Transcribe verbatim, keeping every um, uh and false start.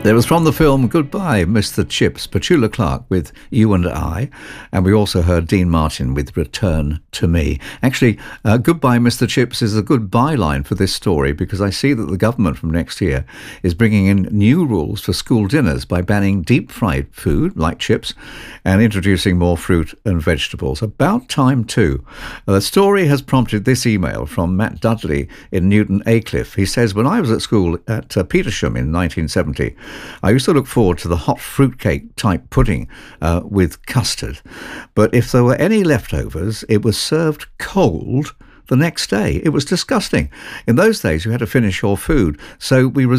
It was from the film Goodbye, Mister Chips, Petula Clark with You and I, and we also heard Dean Martin with Return to Me. Actually, uh, Goodbye, Mister Chips is a good byline for this story because I see that the government from next year is bringing in new rules for school dinners by banning deep-fried food, like chips, and introducing more fruit and vegetables. About time, too. The story has prompted this email from Matt Dudley in Newton Aycliffe. He says, when I was at school at uh, Petersham in nineteen seventy, I used to look forward to the hot fruitcake type pudding uh, with custard. But if there were any leftovers, it was served cold the next day. It was disgusting. In those days, you had to finish your food, so we